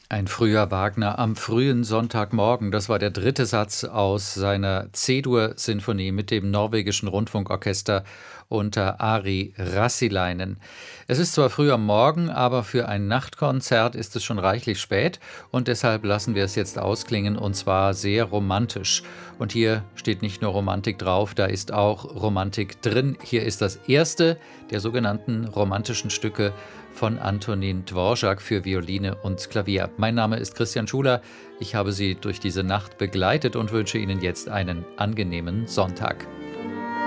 Ein früher Wagner am frühen Sonntagmorgen. Das war der dritte Satz aus seiner C-Dur-Sinfonie mit dem norwegischen Rundfunkorchester unter Ari Rassilainen. Es ist zwar früh am Morgen, aber für ein Nachtkonzert ist es schon reichlich spät und deshalb lassen wir es jetzt ausklingen und zwar sehr romantisch. Und hier steht nicht nur Romantik drauf, da ist auch Romantik drin. Hier ist das erste der sogenannten romantischen Stücke von Antonin Dvorak für Violine und Klavier. Mein Name ist Christian Schuler. Ich habe Sie durch diese Nacht begleitet und wünsche Ihnen jetzt einen angenehmen Sonntag.